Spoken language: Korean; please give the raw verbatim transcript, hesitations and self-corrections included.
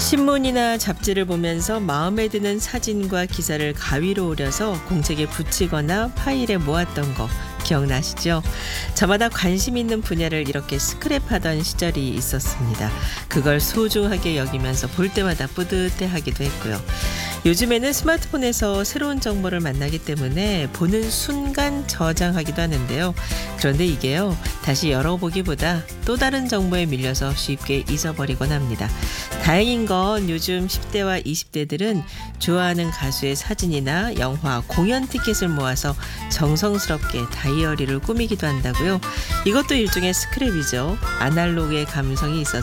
신문이나 잡지를 보면서 마음에 드는 사진과 기사를 가위로 오려서 공책에 붙이거나 파일에 모았던 거 기억나시죠? 저마다 관심 있는 분야를 이렇게 스크랩하던 시절이 있었습니다. 그걸 소중하게 여기면서 볼 때마다 뿌듯해하기도 했고요. 요즘에는 스마트폰에서 새로운 정보를 만나기 때문에 보는 순간 저장하기도 하는데요. 그런데 이게요, 다시 열어보기보다 또 다른 정보에 밀려서 쉽게 잊어버리곤 합니다. 다행인 건 요즘 십 대와 이십 대들은 좋아하는 가수의 사진이나 영화, 공연 티켓을 모아서 정성스럽게 다이어리를 꾸미기도 한다고요. 이것도 일종의 스크랩이죠. 아날로그의 감성이 있어서